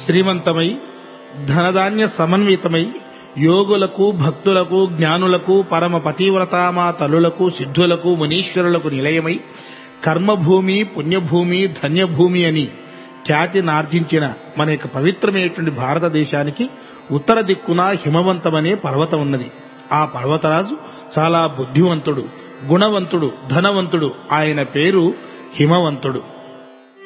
శ్రీమంతమై ధనధాన్య సమన్వితమై యోగులకు భక్తులకు జ్ఞానులకు పరమ పతివ్రతామా తల్లులకు సిద్ధులకు మునీశ్వరులకు నిలయమై కర్మభూమి పుణ్యభూమి ధన్యభూమి అని ఖ్యాతినార్జించిన మన యొక్క పవిత్రమైనటువంటి భారతదేశానికి ఉత్తర దిక్కున హిమవంతమనే పర్వతం ఉన్నది. ఆ పర్వతరాజు చాలా బుద్ధివంతుడు, గుణవంతుడు, ధనవంతుడు. ఆయన పేరు హిమవంతుడు.